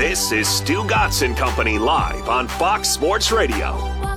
This is Stu Gatz and Company live on Fox Sports Radio.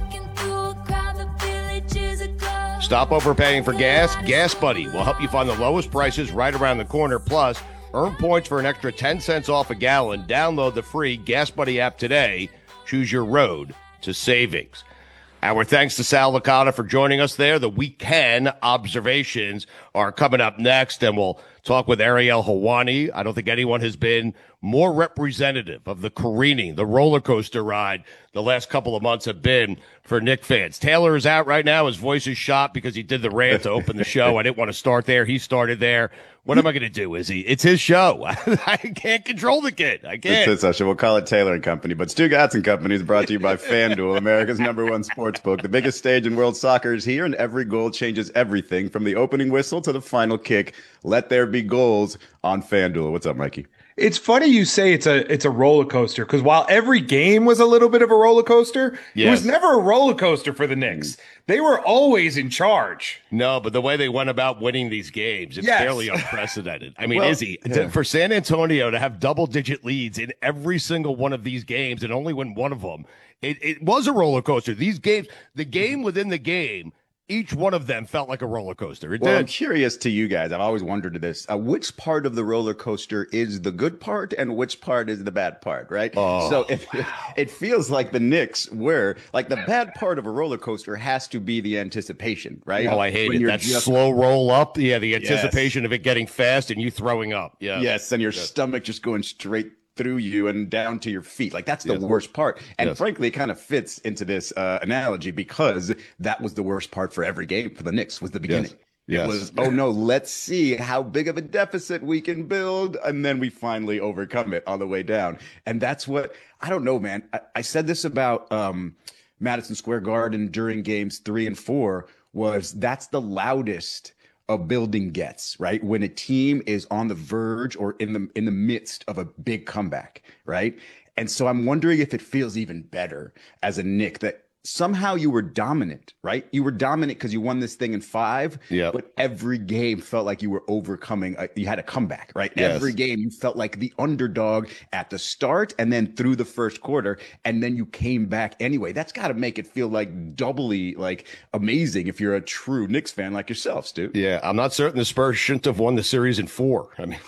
Stop overpaying for gas? Gas Buddy will help you find the lowest prices right around the corner. Plus, earn points for an extra 10 cents off a gallon. Download the free Gas Buddy app today. Choose your road to savings. Our thanks to Sal Licata for joining us there. The weekend observations are coming up next, and we'll talk with Ariel Helwani. I don't think anyone has been more representative of the careening, the roller coaster ride the last couple of months have been for Knick fans. Taylor is out right now. His voice is shot because he did the rant to open the show. I didn't want to start there. He started there. What am I going to do, Izzy? It's his show. I can't control the kid. I can't. It's his show. We'll call it Taylor and Company. But Stu Gatz and Company is brought to you by FanDuel, America's #1 sports book. The biggest stage in world soccer is here, and every goal changes everything from the opening whistle to the final kick. Let there be goals on FanDuel. What's up, Mikey? It's funny you say it's a roller coaster, because while every game was a little bit of a roller coaster, It was never a roller coaster for the Knicks. They were always in charge. No, but the way they went about winning these games, it's fairly unprecedented. I mean, Izzy, for San Antonio to have double-digit leads in every single one of these games and only win one of them, it was a roller coaster. These games, the game within the game, each one of them felt like a roller coaster. I'm curious to you guys. I've always wondered this. Which part of the roller coaster is the good part and which part is the bad part, right? So it feels like the Knicks were like the bad part of a roller coaster has to be the anticipation, right? Oh, I hate it. That slow roll up. Yeah, the anticipation of it getting fast and you throwing up. Yeah. Yes, and your stomach just going straight through you and down to your feet. Like, that's the worst part. And frankly, it kind of fits into this analogy, because that was the worst part for every game for the Knicks, was the beginning. It was, oh no, let's see how big of a deficit we can build. And then we finally overcome it on the way down. And that's what, I don't know, man. I said this about Madison Square Garden during games 3 and 4, that's the loudest a building gets, right? When a team is on the verge or in the midst of a big comeback, right? And so I'm wondering if it feels even better as a Knick that somehow you were dominant, right? You were dominant because you won this thing in 5, but every game felt like you were overcoming. You had a comeback, right? Every game you felt like the underdog at the start and then through the first quarter, and then you came back anyway. That's got to make it feel like doubly like amazing if you're a true Knicks fan like yourself, Stu. Yeah, I'm not certain the Spurs shouldn't have won the series in 4. I mean,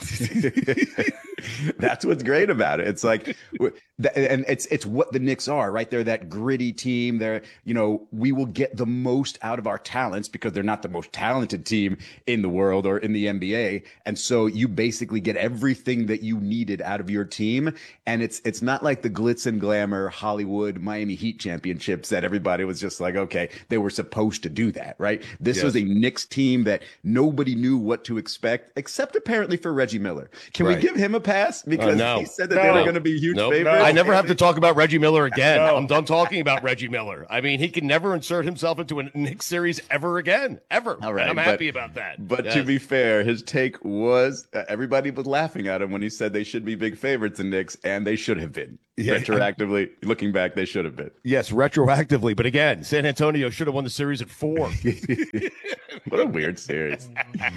that's what's great about it. It's like, and it's what the Knicks are, right? They're that gritty team. They're, we will get the most out of our talents because they're not the most talented team in the world or in the NBA. And so you basically get everything that you needed out of your team. And it's not like the glitz and glamour Hollywood Miami Heat championships that everybody was just like, okay, they were supposed to do that, right? This was a Knicks team that nobody knew what to expect, except apparently for Reggie Miller. Can we give him a pass? Because he said that they were going to be huge favorites. I never have to talk about Reggie Miller again. I'm done talking about Reggie Miller. I mean, he can never insert himself into a Knicks series ever again, ever. All right, and I'm happy about that. But to be fair, his take was everybody was laughing at him when he said they should be big favorites in Knicks, and they should have been. Retroactively, looking back, they should have been. Yes, retroactively. But again, San Antonio should have won the series at 4. What a weird series.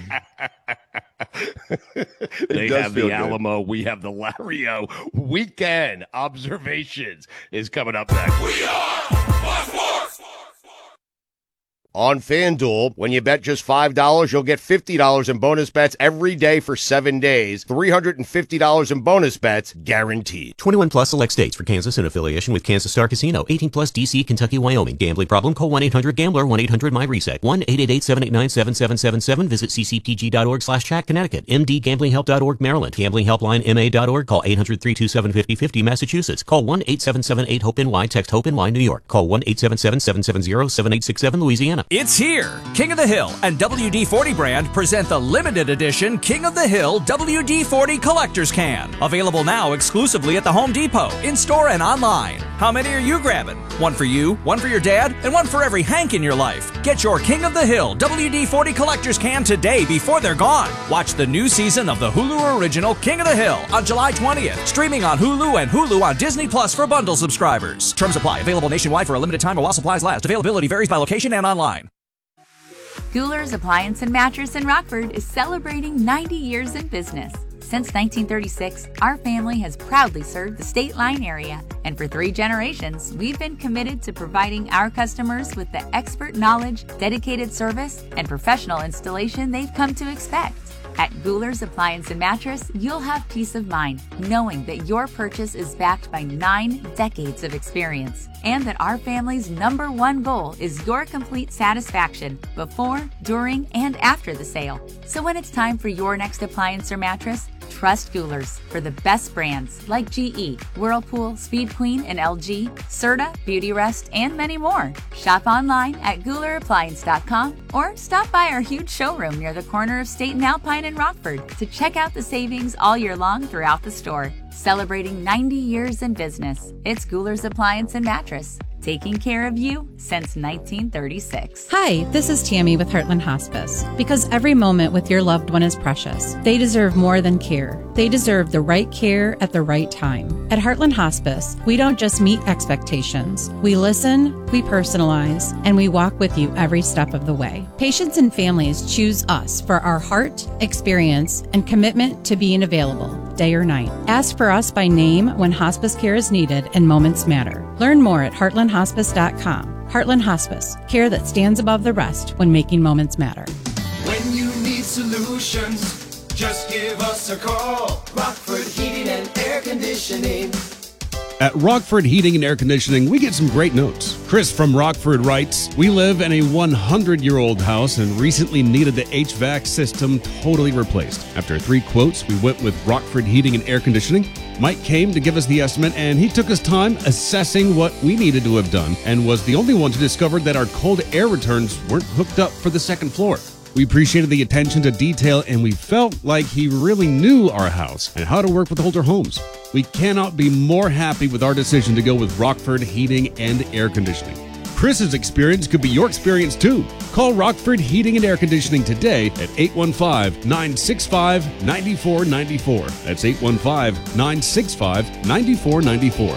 They have the Alamo. We have the Lario. Weekend observations is coming up next. We are Fox Sports. On FanDuel, when you bet just $5, you'll get $50 in bonus bets every day for 7 days. $350 in bonus bets guaranteed. 21 plus select states. For Kansas in affiliation with Kansas Star Casino. 18 plus DC, Kentucky, Wyoming. Gambling problem? Call 1-800-GAMBLER. 1-800-MyReset. 1-888-789-7777. Visit ccpg.org/chat. Connecticut. mdgamblinghelp.org Maryland. gamblinghelplinema.org. Call 800-327-5050 Massachusetts. Call 1-877-8-HOPE-NY. Text HOPE-NY New York. Call 1-877-770-7867 Louisiana. It's here. King of the Hill and WD-40 brand present the limited edition King of the Hill WD-40 Collector's Can. Available now exclusively at the Home Depot, in-store and online. How many are you grabbing? One for you, one for your dad, and one for every Hank in your life. Get your King of the Hill WD-40 Collector's Can today before they're gone. Watch the new season of the Hulu original King of the Hill on July 20th. Streaming on Hulu and Hulu on Disney Plus for bundle subscribers. Terms apply. Available nationwide for a limited time while supplies last. Availability varies by location and online. Guler's Appliance and Mattress in Rockford is celebrating 90 years in business. Since 1936, our family has proudly served the State Line area, and for 3 generations, we've been committed to providing our customers with the expert knowledge, dedicated service, and professional installation they've come to expect. At Guler's Appliance and Mattress, you'll have peace of mind knowing that your purchase is backed by 9 decades of experience, and that our family's #1 goal is your complete satisfaction before, during, and after the sale. So when it's time for your next appliance or mattress, trust Guler's for the best brands like GE, Whirlpool, Speed Queen, and LG, Serta, Beautyrest, and many more. Shop online at GulerAppliance.com or stop by our huge showroom near the corner of State and Alpine in Rockford to check out the savings all year long throughout the store. Celebrating 90 years in business, it's Guler's Appliance and Mattress, taking care of you since 1936. Hi, this is Tammy with Heartland Hospice. Because every moment with your loved one is precious, they deserve more than care. They deserve the right care at the right time. At Heartland Hospice, we don't just meet expectations. We listen, we personalize, and we walk with you every step of the way. Patients and families choose us for our heart, experience, and commitment to being available, day or night. Ask for us by name when hospice care is needed and moments matter. Learn more at heartlandhospice.com. Heartland Hospice, care that stands above the rest when making moments matter. When you need solutions, just give us a call. Rockford Heating and Air Conditioning. At Rockford Heating and Air Conditioning, we get some great notes. Chris from Rockford writes, "We live in a 100-year-old house and recently needed the HVAC system totally replaced. After 3 quotes, we went with Rockford Heating and Air Conditioning. Mike came to give us the estimate, and he took his time assessing what we needed to have done and was the only one to discover that our cold air returns weren't hooked up for the second floor. We appreciated the attention to detail, and we felt like he really knew our house and how to work with older homes. We cannot be more happy with our decision to go with Rockford Heating and Air Conditioning. Chris's experience could be your experience too. Call Rockford Heating and Air Conditioning today at 815-965-9494. That's 815-965-9494.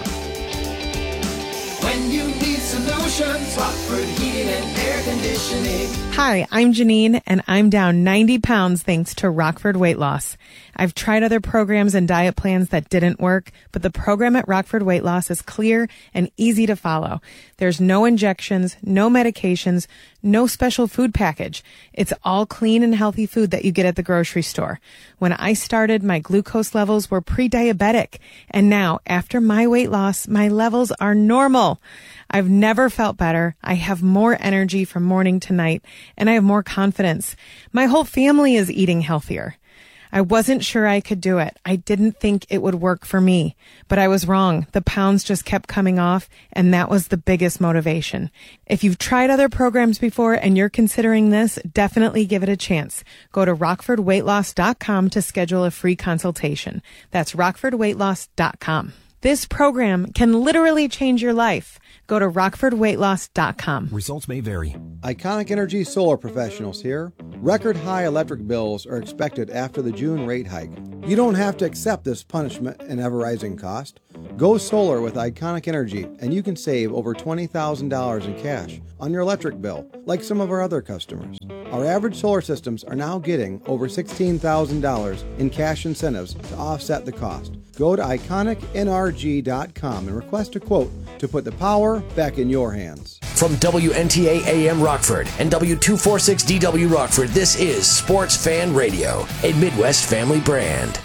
When you need solutions, Rockford Heating and Air Conditioning. Hi, I'm Janine, and I'm down 90 pounds thanks to Rockford Weight Loss. I've tried other programs and diet plans that didn't work, but the program at Rockford Weight Loss is clear and easy to follow. There's no injections, no medications, no special food package. It's all clean and healthy food that you get at the grocery store. When I started, my glucose levels were pre-diabetic, and now, after my weight loss, my levels are normal. I've never felt better. I have more energy from morning to night, and I have more confidence. My whole family is eating healthier. I wasn't sure I could do it. I didn't think it would work for me, but I was wrong. The pounds just kept coming off, and that was the biggest motivation. If you've tried other programs before and you're considering this, definitely give it a chance. Go to rockfordweightloss.com to schedule a free consultation. That's rockfordweightloss.com. This program can literally change your life. Go to rockfordweightloss.com. Results may vary. Iconic Energy Solar Professionals here. Record high electric bills are expected after the June rate hike. You don't have to accept this punishment and ever-rising cost. Go solar with Iconic Energy, and you can save over $20,000 in cash on your electric bill, like some of our other customers. Our average solar systems are now getting over $16,000 in cash incentives to offset the cost. Go to iconicnrg.com and request a quote to put the power back in your hands. From WNTA AM Rockford and W246DW Rockford, this is Sports Fan Radio, a Midwest family brand.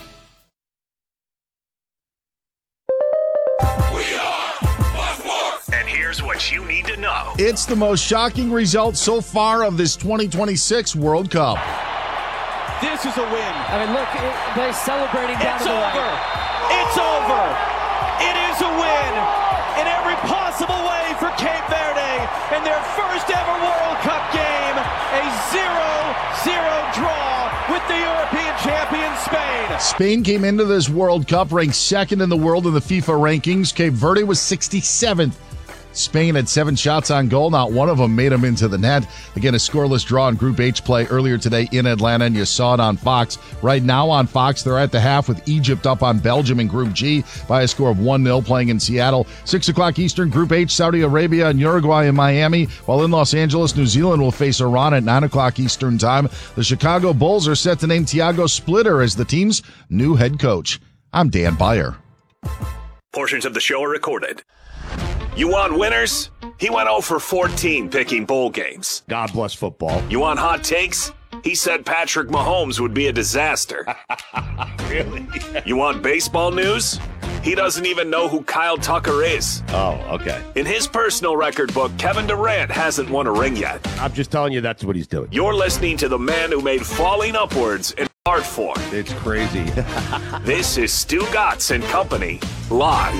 And here's what you need to know. It's the most shocking result so far of this 2026 World Cup. This is a win. I mean, look, they're celebrating down to the right. It's over. It is a win in every possible way for Cape Verde in their first ever World Cup game. A 0-0 draw with the European champion Spain. Spain came into this World Cup ranked second in the world in the FIFA rankings. Cape Verde was 67th. Spain had 7 shots on goal. Not one of them made them into the net. Again, a scoreless draw in Group H play earlier today in Atlanta, and you saw it on Fox. Right now on Fox, they're at the half with Egypt up on Belgium in Group G by a score of 1-0 playing in Seattle. 6 o'clock Eastern, Group H, Saudi Arabia and Uruguay in Miami, while in Los Angeles, New Zealand will face Iran at 9 o'clock Eastern time. The Chicago Bulls are set to name Thiago Splitter as the team's new head coach. I'm Dan Beyer. Portions of the show are recorded. You want winners? He went 0 for 14 picking bowl games. God bless football. You want hot takes? He said Patrick Mahomes would be a disaster. Really? You want baseball news? He doesn't even know who Kyle Tucker is. Oh, okay. In his personal record book, Kevin Durant hasn't won a ring yet. I'm just telling you that's what he's doing. You're listening to the man who made falling upwards an art form. It's crazy. This is Stu Gatz and Company, live.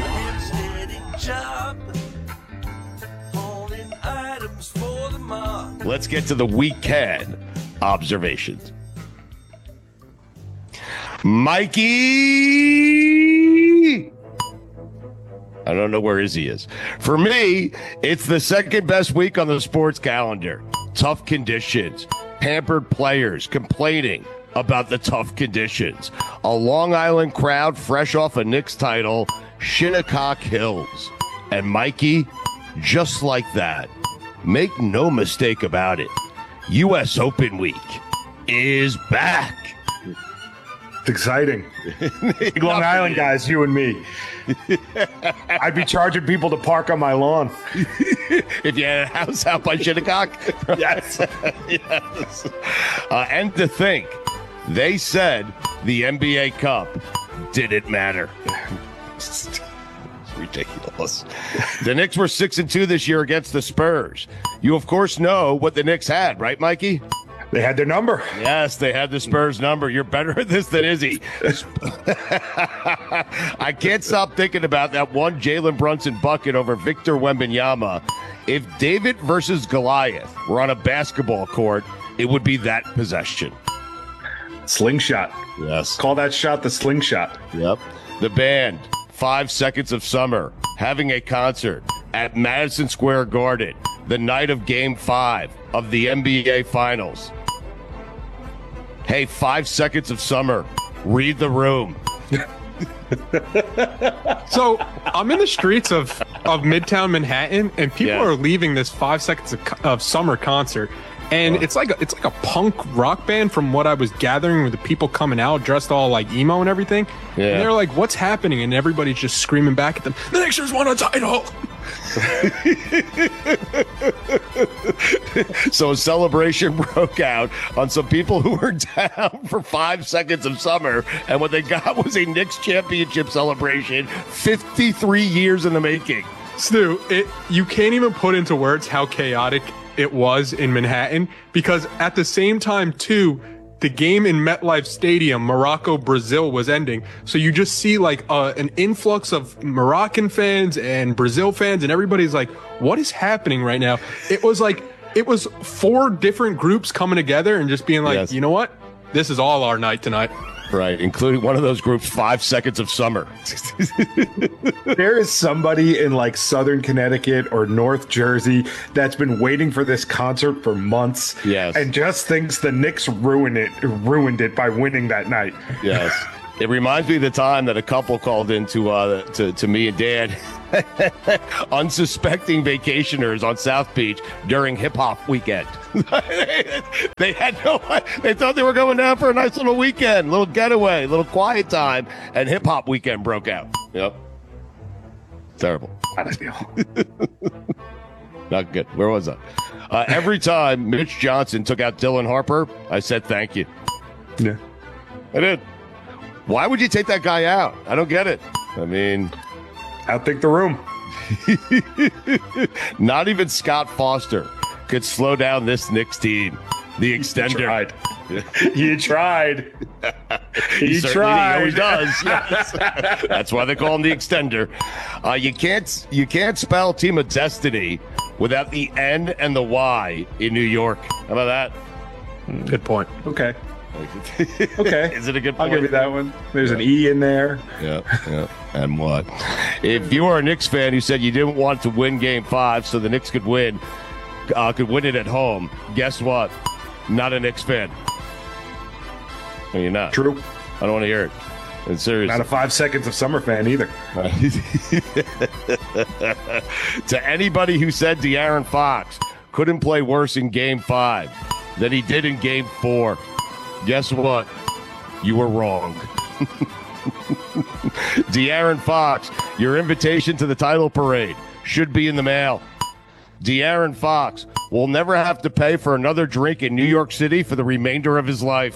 Let's get to the weekend observations. Mikey! I don't know where Izzy is. For me, it's the second best week on the sports calendar. Tough conditions. Pampered players complaining about the tough conditions. A Long Island crowd fresh off a Knicks title. Shinnecock Hills. And Mikey, just like that, make no mistake about it, U.S. Open Week is back. It's exciting. Long Island guys, you and me. I'd be charging people to park on my lawn. If you had a house out by Shinnecock? Yes. Yes. And to think, they said the NBA Cup didn't matter. It's ridiculous. The Knicks were 6-2 this year against the Spurs. You, of course, know what the Knicks had, right, Mikey? They had their number. Yes, they had the Spurs number. You're better at this than Izzy. I can't stop thinking about that one Jalen Brunson bucket over Victor Wembanyama. If David versus Goliath were on a basketball court, it would be that possession. Slingshot. Yes. Call that shot the slingshot. Yep. The band, 5 Seconds of Summer, having a concert at Madison Square Garden the night of Game 5 of the NBA Finals. Hey, 5 Seconds of Summer. Read the room. So I'm in the streets of Midtown Manhattan, and people are leaving this 5 Seconds of Summer concert. And it's like a punk rock band from what I was gathering, with the people coming out dressed all like emo and everything. Yeah. And they're like, what's happening? And everybody's just screaming back at them, the Knicks just won a title. So a celebration broke out on some people who were down for 5 Seconds of Summer, and what they got was a Knicks championship celebration 53 years in the making. Stu, you can't even put into words how chaotic it was in Manhattan, because at the same time, too, the game in MetLife Stadium, Morocco-Brazil, was ending. So you just see like an influx of Moroccan fans and Brazil fans, and everybody's like, what is happening right now? It was 4 different groups coming together and just being like, You know what? This is all our night tonight. Right, including one of those groups, 5 Seconds of Summer. There is somebody in like Southern Connecticut or North Jersey that's been waiting for this concert for months. Yes. And just thinks the Knicks ruined it by winning that night. Yes. It reminds me of the time that a couple called in to me and Dad, unsuspecting vacationers on South Beach during hip hop weekend. They had they thought they were going down for a nice little weekend, little getaway, little quiet time, and hip hop weekend broke out. Yep. Terrible. Not good. Where was I? Every time Mitch Johnson took out Dylan Harper, I said thank you. Yeah. I did. Why would you take that guy out? I don't get it. I mean, outthink the room. Not even Scott Foster could slow down this Knicks team. The extender. He tried. He tried. He does. Yes. That's why they call him the extender. You can't spell Team of Destiny without the N and the Y in New York. How about that? Good point. Okay. Okay. Is it a good point? I'll give you that one. There's an E in there. Yeah. And what? If you are a Knicks fan who said you didn't want to win Game 5 so the Knicks could win it at home, guess what? Not a Knicks fan. No, you're not. True. I don't want to hear it. And seriously. Not a 5 seconds of Summer fan either. To anybody who said De'Aaron Fox couldn't play worse in Game 5 than he did in Game 4, guess what? You were wrong. De'Aaron Fox, your invitation to the title parade should be in the mail. De'Aaron Fox will never have to pay for another drink in New York City for the remainder of his life.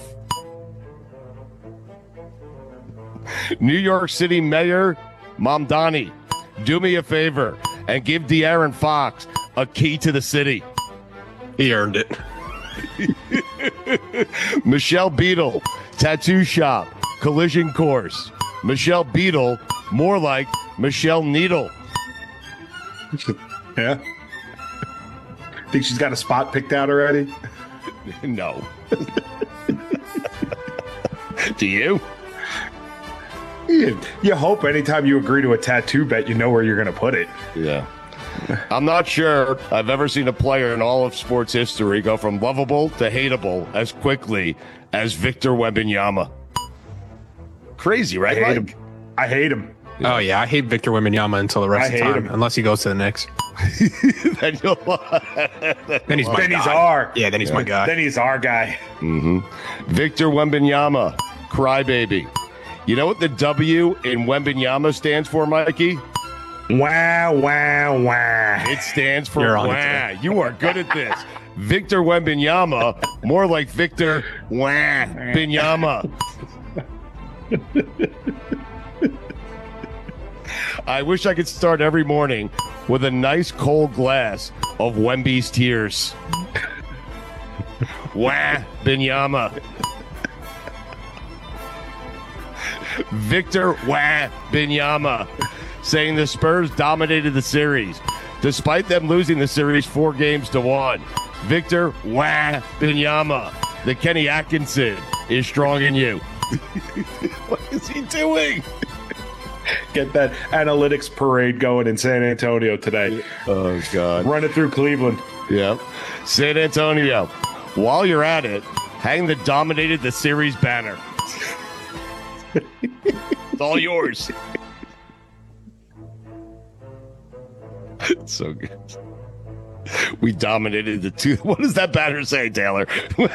New York City Mayor Mamdani, do me a favor and give De'Aaron Fox a key to the city. He earned it. Michelle Beadle, tattoo shop, collision course. Michelle Beadle, more like Michelle Needle. Yeah. Think she's got a spot picked out already? No. Do you? You hope anytime you agree to a tattoo bet, you know where you're going to put it. Yeah. I'm not sure I've ever seen a player in all of sports history go from lovable to hateable as quickly as Victor Wembanyama. Crazy, right? I hate him. Oh, yeah. I hate Victor Wembanyama until the rest of the time, unless he goes to the Knicks. Then he's my guy. Yeah, then he's my guy. Then he's our guy. Mm-hmm. Victor Wembanyama, crybaby. You know what the W in Wembanyama stands for, Mikey? Wow, wow, wow. It stands for wah. You are good at this. Victor Wembanyama, more like Victor Wah Binyama. I wish I could start every morning with a nice cold glass of Wemby's tears. Wah Binyama. Victor Wah Binyama saying the Spurs dominated the series despite them losing the series 4-1. Victor Wah Binyama, the Kenny Atkinson is strong in you. What is he doing? Get that analytics parade going in San Antonio today. Oh, God. Run it through Cleveland. Yep. San Antonio, while you're at it, hang the dominated the series banner. It's all yours. It's so good. We dominated the two. What does that banner say, Taylor?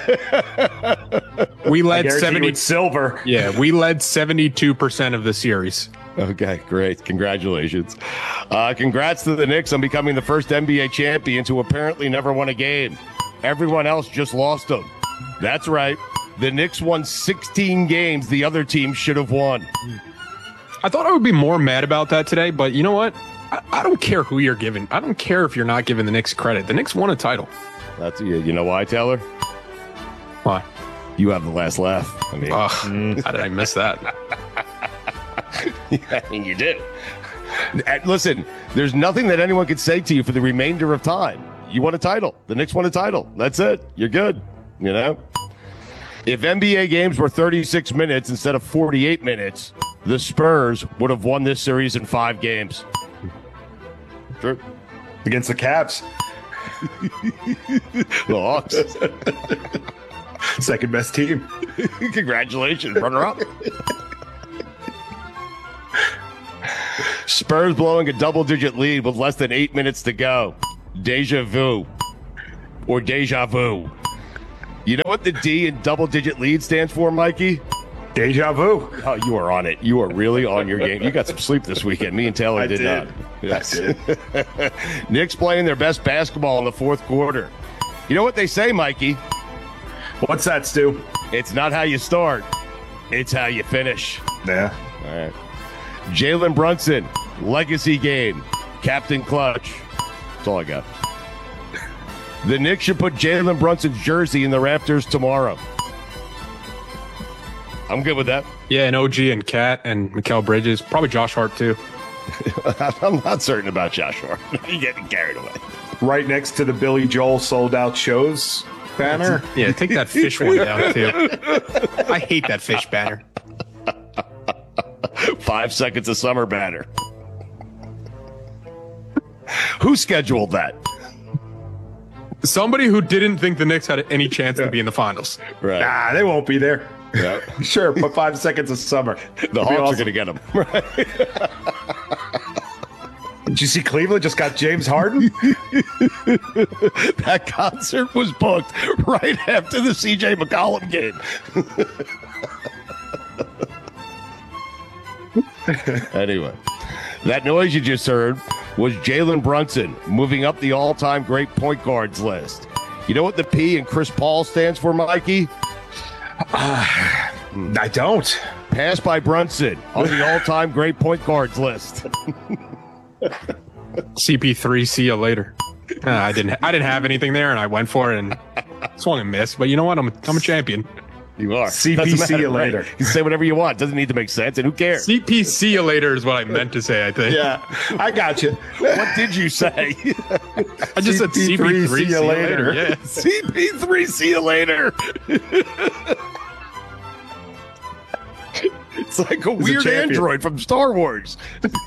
We led 70 silver. Yeah, we led 72% of the series. Okay, great. Congratulations. Congrats to the Knicks on becoming the first NBA champion to apparently never won a game. Everyone else just lost them. That's right. The Knicks won 16 games the other team should have won. I thought I would be more mad about that today, but you know what? I don't care who you're giving. I don't care if you're not giving the Knicks credit. The Knicks won a title. That's you know why, Taylor? Why? You have the last laugh. I mean, how did I miss that? I mean, you did. Listen, there's nothing that anyone could say to you for the remainder of time. You won a title. The Knicks won a title. That's it. You're good. You know? If NBA games were 36 minutes instead of 48 minutes, the Spurs would have won this series in 5 games. Sure. Against the Cavs. The Hawks. Second best team. Congratulations, runner-up. Spurs blowing a double-digit lead with less than 8 minutes to go. Deja vu. Or deja vu. You know what the D in double-digit lead stands for, Mikey? Deja vu. Oh, you are on it. You are really on your game. You got some sleep this weekend. Me and Taylor did not. Yes. Knicks playing their best basketball in the fourth quarter. You know what they say, Mikey? What's that, Stu? It's not how you start. It's how you finish. Yeah. All right. Jalen Brunson, legacy game. Captain Clutch. That's all I got. The Knicks should put Jalen Brunson's jersey in the rafters tomorrow. I'm good with that. Yeah, and OG and Cat and Mikal Bridges. Probably Josh Hart, too. I'm not certain about Josh Hart. You're getting carried away. Right next to the Billy Joel sold-out shows banner. Yeah, take that fish one down, too. I hate that fish banner. 5 seconds of summer banner. Who scheduled that? Somebody who didn't think the Knicks had any chance to be in the finals. Right. Nah, they won't be there. Yeah. Sure, put 5 seconds of summer. The Hawks are going to get them. Right. Did you see Cleveland just got James Harden? That concert was booked right after the CJ McCollum game. Anyway, that noise you just heard was Jalen Brunson moving up the all-time great point guards list. You know what the P in Chris Paul stands for, Mikey? I don't. Pass by Brunson on the all-time great point guards list. CP3, see you later. I didn't have anything there, and I went for it and swung and missed. But you know what? I'm a champion. You are. CP, see you later. Right? You say whatever you want. Doesn't need to make sense, and who cares? CP, see you later is what I meant to say, I think. Yeah, I got you. What did you say? I just said CP3, see you later. Yeah. CP3, see you later. It's like a weird android from Star Wars.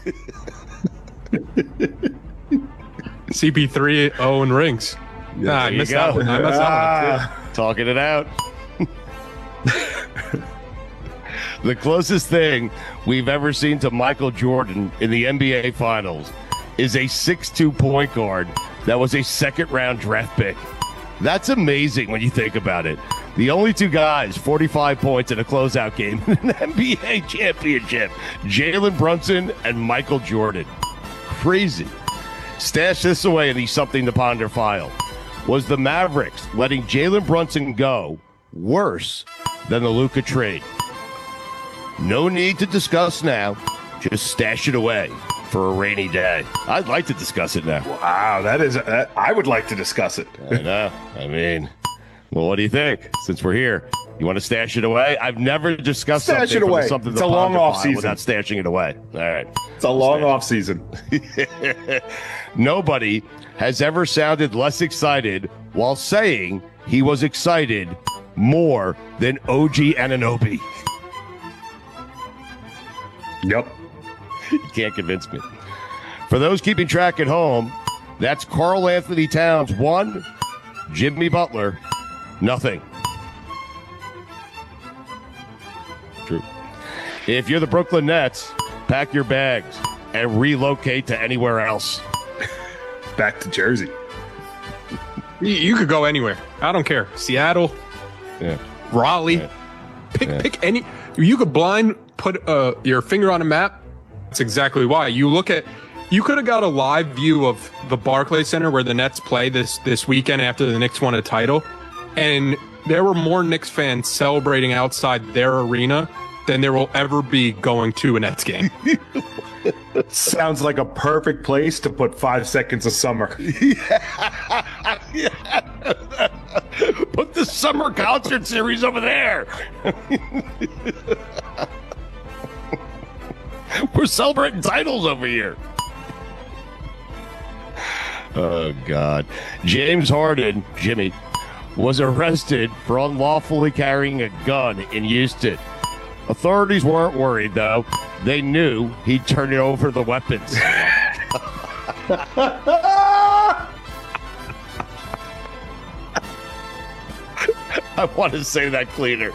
CP3, Owen rings. Yeah, I missed that one. Talking it out. The closest thing we've ever seen to Michael Jordan in the NBA Finals is a 6'2" point guard that was a second-round draft pick. That's amazing when you think about it. The only two guys, 45 points in a closeout game in an NBA championship, Jalen Brunson and Michael Jordan. Crazy. Stash this away in the Something to Ponder file. Was the Mavericks letting Jalen Brunson go worse than the Luka trade? No need to discuss now. Just stash it away for a rainy day. I'd like to discuss it now. Wow, I would like to discuss it. I know. I mean, well, what do you think? Since we're here, you want to stash it away? I've never discussed stash it away. Something it's a long off season without stashing it away. All right. It's a long off season. Nobody has ever sounded less excited while saying he was excited more than OG Anunoby. Yep. You can't convince me. For those keeping track at home, that's Karl Anthony Towns 1, Jimmy Butler nothing. True. If you're the Brooklyn Nets, pack your bags and relocate to anywhere else. Back to Jersey. You could go anywhere. I don't care. Seattle, Raleigh. Pick any. You could blind put your finger on a map. That's exactly why. You could have got a live view of the Barclays Center where the Nets play this weekend after the Knicks won a title, and there were more Knicks fans celebrating outside their arena than there will ever be going to a Nets game. Sounds like a perfect place to put 5 seconds of summer. Put the summer concert series over there. We're celebrating titles over here. Oh, God. James Harden, Jimmy, was arrested for unlawfully carrying a gun in Houston. Authorities weren't worried, though. They knew he'd turn it over the weapons. I want to say that cleaner.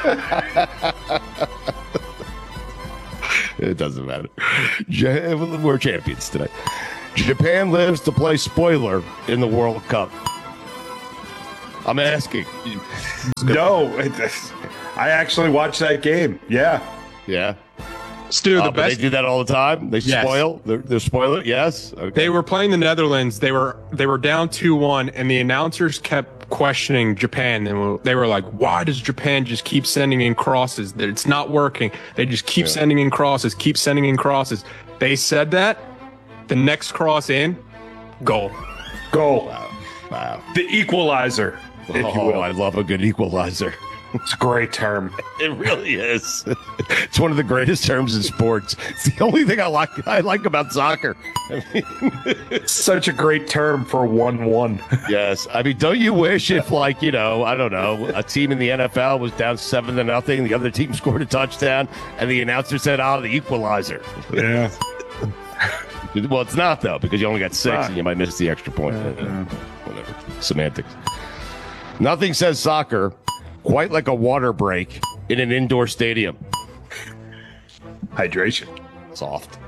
It doesn't matter. We're champions tonight. Japan lives to play spoiler in the World Cup. I'm asking. No, I actually watched that game. Yeah. Yeah. Stu, the best. They do that all the time. They spoil. They're spoiling. Yes. Okay. They were playing the Netherlands. They were down 2-1, and the announcers kept questioning Japan. And they were like, "Why does Japan just keep sending in crosses? It's not working. They just keep sending in crosses. Keep sending in crosses." They said that. The next cross in, goal. Wow. The equalizer. If you will. I love a good equalizer. It's a great term. It really is. It's one of the greatest terms in sports. It's the only thing I like about soccer. I mean, such a great term for 1-1. Yes. I mean, don't you wish if, like, I don't know, a team in the NFL was down 7-0, the other team scored a touchdown, and the announcer said, the equalizer. Yeah. Well, it's not, though, because you only got 6 and you might miss the extra point. Whatever. Semantics. Nothing says soccer quite like a water break in an indoor stadium. Hydration. Soft.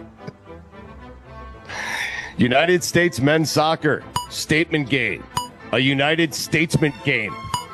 United States men's soccer statement game. A United Statesman game.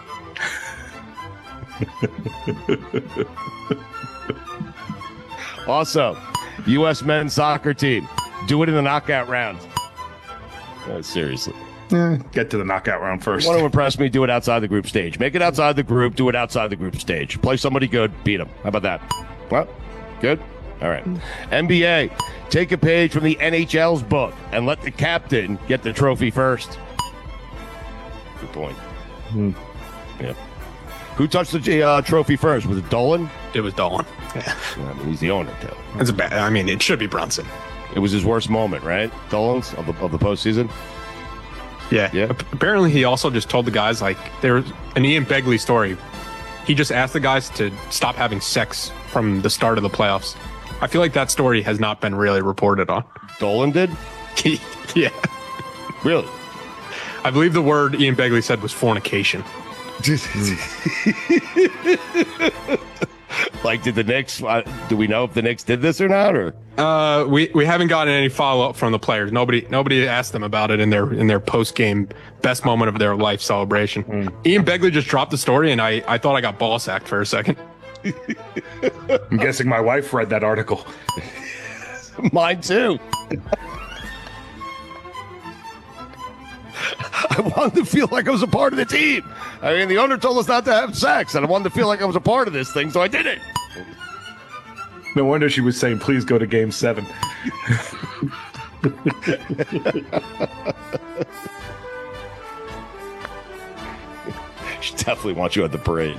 Also, U.S. men's soccer team. Do it in the knockout round. Seriously. Get to the knockout round first. Want to impress me? Do it outside the group stage. Make it outside the group. Do it outside the group stage. Play somebody good. Beat them. How about that? What? Good? All right. NBA. Take a page from the NHL's book and let the captain get the trophy first. Good point. Yep. Who touched the trophy first? Was it Dolan? It was Dolan. Yeah. I mean, he's the owner, too. It's bad. I mean, it should be Brunson. It was his worst moment, right? Dolan's of the postseason? Yeah. Apparently, he also just told the guys, like, there was an Ian Begley story. He just asked the guys to stop having sex from the start of the playoffs. I feel like that story has not been really reported on. Dolan did? Yeah. Really? I believe the word Ian Begley said was fornication. Like, did the Knicks, do we know if the Knicks did this or not? Or we haven't gotten any follow-up from the players. Nobody asked them about it in their post-game best moment of their life celebration. Ian Begley just dropped the story, and I thought I got ball sacked for a second. I'm guessing my wife read that article. Mine too. I wanted to feel like I was a part of the team. I mean, the owner told us not to have sex, and I wanted to feel like I was a part of this thing, so I did it. No wonder she was saying, please go to Game 7. She definitely wants you at the parade.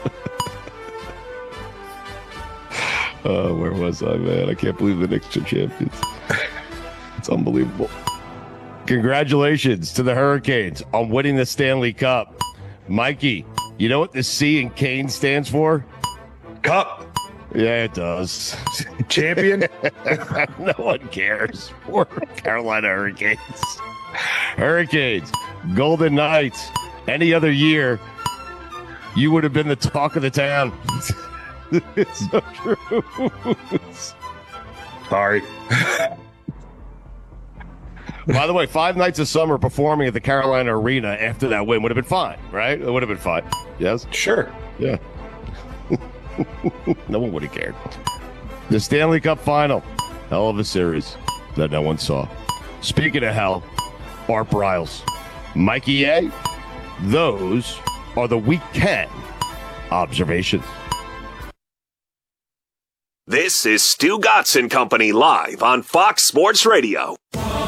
Where was I, man? I can't believe the Knicks are champions. It's unbelievable. Congratulations to the Hurricanes on winning the Stanley Cup. Mikey, you know what the C in Kane stands for? Cup. Yeah, it does. Champion? No one cares. Poor Carolina Hurricanes. Hurricanes, Golden Knights. Any other year, you would have been the talk of the town. It's so true. Sorry. By the way, 5 nights of summer performing at the Carolina Arena after that win would have been fine, right? It would have been fine. Yes? Sure. Yeah. No one would have cared. The Stanley Cup final. Hell of a series that no one saw. Speaking of hell, Art Briles. Mikey A., those are the Week 10 observations. This is Stu Gatz and Company live on Fox Sports Radio.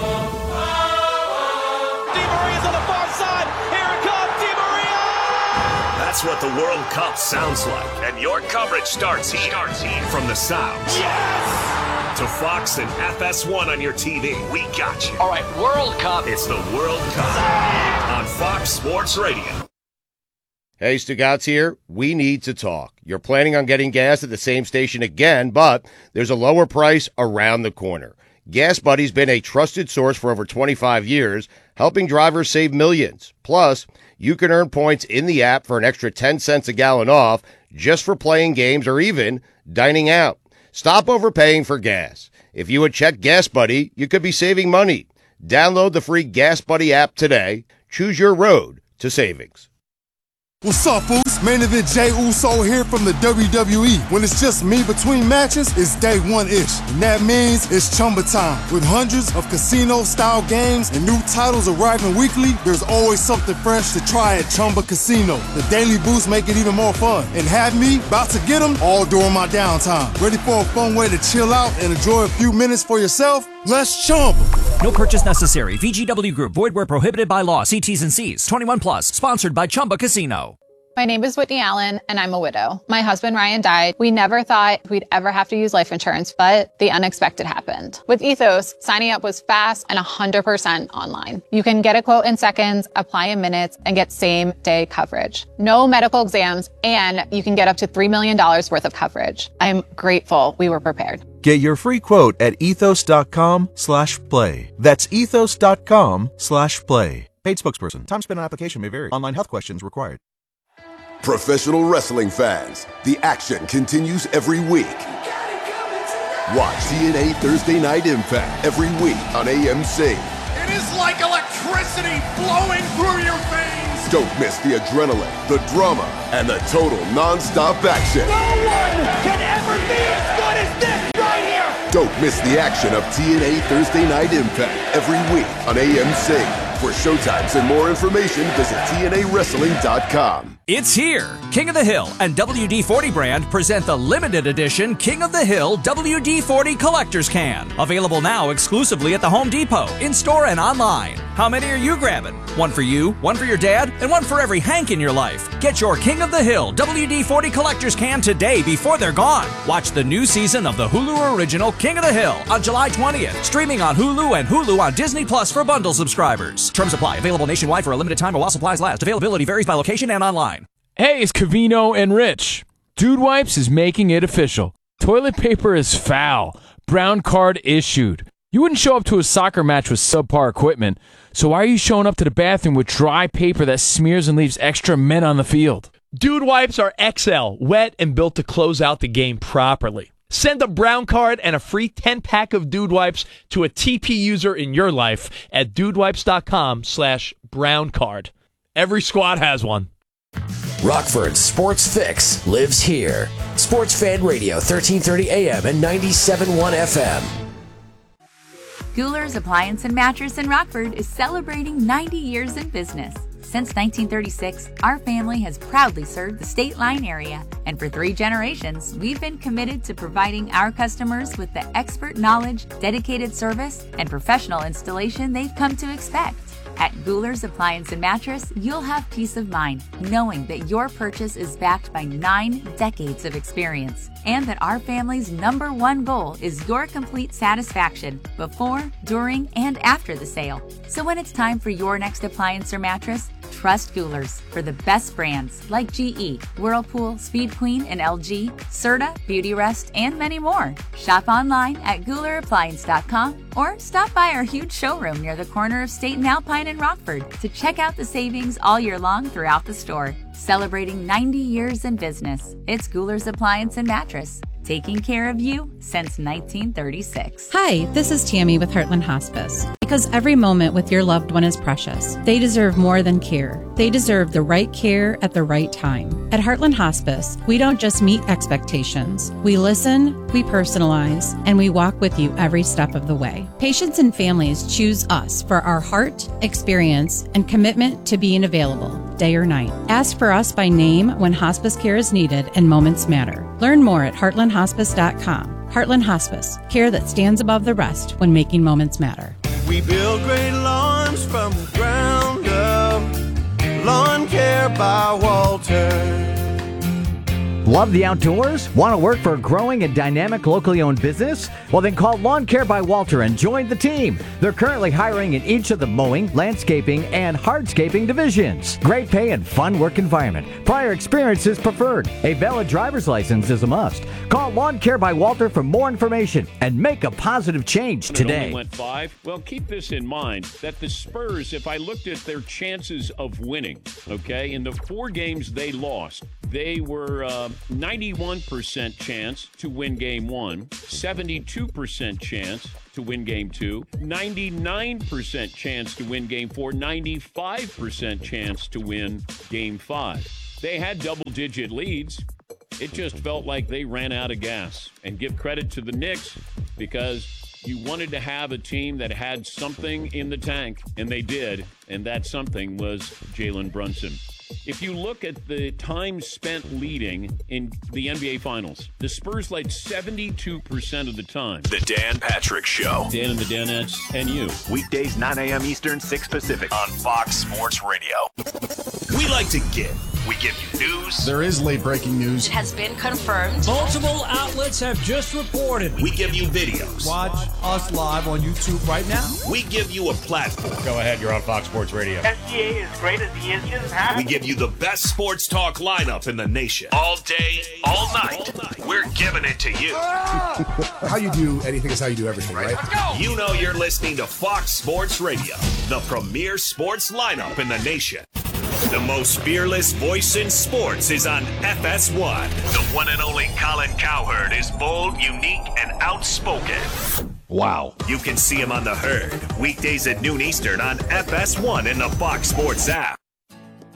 That's what the World Cup sounds like. And your coverage starts here. From the sounds. Yes! To Fox and FS1 on your TV. We got you. All right, World Cup. It's the World Cup on Fox Sports Radio. Hey, Stu Gatz here. We need to talk. You're planning on getting gas at the same station again, but there's a lower price around the corner. Gas Buddy's been a trusted source for over 25 years, helping drivers save millions. Plus, you can earn points in the app for an extra 10 cents a gallon off just for playing games or even dining out. Stop overpaying for gas. If you would check Gas Buddy, you could be saving money. Download the free Gas Buddy app today. Choose your road to savings. What's up, fools? Main event Jey Uso here from the WWE. When it's just me between matches, it's day one-ish. And that means it's Chumba time. With hundreds of casino-style games and new titles arriving weekly, there's always something fresh to try at Chumba Casino. The daily boosts make it even more fun. And have me about to get them all during my downtime. Ready for a fun way to chill out and enjoy a few minutes for yourself? Let's Chumba. No purchase necessary. VGW Group. Void where prohibited by law. See T's and C's. 21 plus. Sponsored by Chumba Casino. My name is Whitney Allen, and I'm a widow. My husband, Ryan, died. We never thought we'd ever have to use life insurance, but the unexpected happened. With Ethos, signing up was fast and 100% online. You can get a quote in seconds, apply in minutes, and get same-day coverage. No medical exams, and you can get up to $3 million worth of coverage. I'm grateful we were prepared. Get your free quote at ethos.com/play. That's ethos.com/play. Paid spokesperson. Time spent on application may vary. Online health questions required. Professional wrestling fans, the action continues every week. Watch TNA Thursday Night Impact every week on AMC. It is like electricity flowing through your veins. Don't miss the adrenaline, the drama, and the total non-stop action. No one can ever be as good as this right here. Don't miss the action of TNA Thursday Night Impact every week on AMC. For showtimes and more information, visit TNAWrestling.com. It's here! King of the Hill and WD-40 brand present the limited edition King of the Hill WD-40 Collector's Can. Available now exclusively at the Home Depot, in-store and online. How many are you grabbing? One for you, one for your dad, and one for every Hank in your life. Get your King of the Hill WD-40 Collector's Can today before they're gone. Watch the new season of the Hulu original King of the Hill on July 20th. Streaming on Hulu and Hulu on Disney Plus for bundle subscribers. Terms apply. Available nationwide for a limited time or while supplies last. Availability varies by location and online. Hey, it's Covino and Rich. Dude Wipes is making it official. Toilet paper is foul. Brown card issued. You wouldn't show up to a soccer match with subpar equipment, so why are you showing up to the bathroom with dry paper that smears and leaves extra men on the field? Dude Wipes are XL, wet and built to close out the game properly. Send a brown card and a free 10-pack of Dude Wipes to a TP user in your life at dudewipes.com/browncard. Every squad has one. Rockford's Sports Fix lives here. Sports Fan Radio, 1330 AM and 97.1 FM. Guler's Appliance and Mattress in Rockford is celebrating 90 years in business. Since 1936, our family has proudly served the State Line area, and for 3 generations, we've been committed to providing our customers with the expert knowledge, dedicated service, and professional installation they've come to expect. At Guler's Appliance and Mattress, you'll have peace of mind knowing that your purchase is backed by 9 decades of experience, and that our family's #1 goal is your complete satisfaction before, during, and after the sale. So when it's time for your next appliance or mattress, trust Guler's for the best brands like GE, Whirlpool, Speed Queen, and LG, Serta, Beautyrest, and many more. Shop online at GulerAppliance.com or stop by our huge showroom near the corner of State and Alpine in Rockford to check out the savings all year long throughout the store. Celebrating 90 years in business, it's Guler's Appliance and Mattress, taking care of you since 1936. Hi, this is Tammy with Heartland Hospice. Because every moment with your loved one is precious. They deserve more than care. They deserve the right care at the right time. At Heartland Hospice, we don't just meet expectations. We listen, we personalize, and we walk with you every step of the way. Patients and families choose us for our heart, experience, and commitment to being available, day or night. Ask for us by name when hospice care is needed and moments matter. Learn more at heartlandhospice.com. Heartland Hospice, care that stands above the rest when making moments matter. We build great lawns from the ground up. Lawn Care by Walter. Love the outdoors? Want to work for a growing and dynamic locally owned business? Well, then call Lawn Care by Walter and join the team. They're currently hiring in each of the mowing, landscaping, and hardscaping divisions. Great pay and fun work environment. Prior experience is preferred. A valid driver's license is a must. Call Lawn Care by Walter for more information and make a positive change today. It only went 5. Well, keep this in mind that the Spurs, if I looked at their chances of winning, okay, in the 4 games they lost, they were 91% chance to win game 1, 72% chance to win game 2, 99% chance to win game 4, 95% chance to win game 5. They had double-digit leads. It just felt like they ran out of gas. And give credit to the Knicks because you wanted to have a team that had something in the tank, and they did, and that something was Jalen Brunson. If you look at the time spent leading in the NBA Finals, the Spurs led 72% of the time. The Dan Patrick Show. Dan and the Danettes and you. Weekdays 9 a.m. Eastern, 6 Pacific on Fox Sports Radio. We like to give. We give you news. There is late breaking news. It has been confirmed. Multiple outlets have just reported. We give you videos. Watch us live on YouTube right now. We give you a platform. Go ahead, you're on Fox Sports Radio. SGA is great as he is. He doesn't have. We give you the best sports talk lineup in the nation. All day, all night. We're giving it it to you. How you do anything is how you do everything, right? Let's go. You know you're listening to Fox Sports Radio, the premier sports lineup in the nation. The most fearless voice in sports is on FS1. The one and only Colin Cowherd is bold, unique, and outspoken. Wow. You can see him on The Herd, weekdays at noon Eastern on FS1 and the Fox Sports app.